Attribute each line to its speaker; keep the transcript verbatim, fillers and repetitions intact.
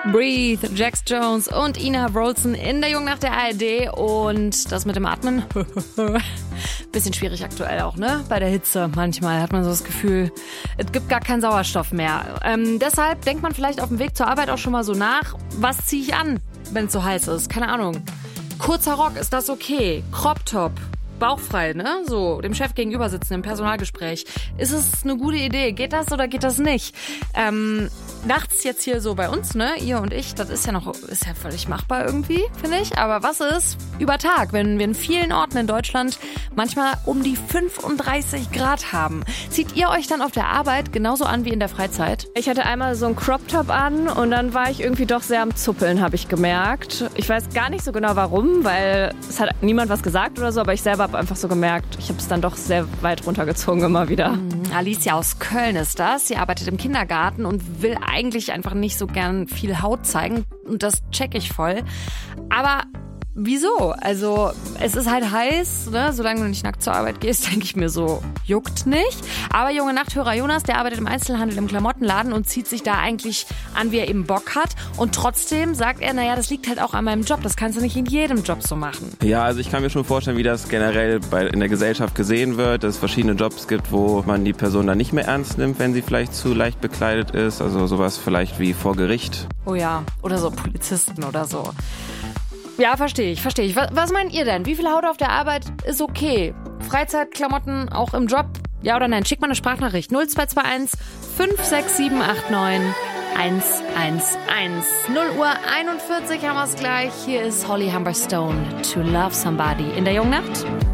Speaker 1: Breathe, Jax Jones und Ina Wroldsen in der Jungnacht der A R D. Und das mit dem Atmen, bisschen schwierig aktuell auch, ne? Bei der Hitze manchmal hat man so das Gefühl, es gibt gar keinen Sauerstoff mehr. Ähm, deshalb denkt man vielleicht auf dem Weg zur Arbeit auch schon mal so nach, was ziehe ich an, wenn es so heiß ist? Keine Ahnung. Kurzer Rock, ist das okay? Crop Top, bauchfrei, ne? So, dem Chef gegenüber sitzen im Personalgespräch. Ist es eine gute Idee? Geht das oder geht das nicht? Ähm, nachts jetzt hier so bei uns, ne? Ihr und ich, das ist ja noch, ist ja völlig machbar irgendwie, finde ich. Aber was ist über Tag, wenn wir in vielen Orten in Deutschland manchmal um die fünfunddreißig Grad haben? Zieht ihr euch dann auf der Arbeit genauso an wie in der Freizeit?
Speaker 2: Ich hatte einmal so einen Crop-Top an und dann war ich irgendwie doch sehr am Zuppeln, habe ich gemerkt. Ich weiß gar nicht so genau warum, weil es hat niemand was gesagt oder so, aber ich selber habe einfach so gemerkt, ich habe es dann doch sehr weit runtergezogen immer wieder.
Speaker 1: Alicia aus Köln ist das. Sie arbeitet im Kindergarten und will eigentlich einfach nicht so gern viel Haut zeigen. Und das check ich voll. Aber wieso? Also es ist halt heiß, ne? Solange du nicht nackt zur Arbeit gehst, denke ich mir so, juckt nicht. Aber junge Nachthörer Jonas, der arbeitet im Einzelhandel im Klamottenladen und zieht sich da eigentlich an, wie er eben Bock hat. Und trotzdem sagt er, naja, das liegt halt auch an meinem Job. Das kannst du nicht in jedem Job so machen.
Speaker 3: Ja, also ich kann mir schon vorstellen, wie das generell bei, in der Gesellschaft gesehen wird, dass es verschiedene Jobs gibt, wo man die Person dann nicht mehr ernst nimmt, wenn sie vielleicht zu leicht bekleidet ist. Also sowas vielleicht wie vor Gericht.
Speaker 1: Oh ja, oder so Polizisten oder so. Ja, verstehe ich, verstehe ich. Was, was meint ihr denn? Wie viel Haut auf der Arbeit ist okay? Freizeitklamotten auch im Job? Ja oder nein? Schickt mal eine Sprachnachricht. null zwei zwei eins fünf sechs sieben acht neun eins eins eins. null Uhr einundvierzig haben wir es gleich. Hier ist Holly Humberstone, To Love Somebody in der Jungnacht.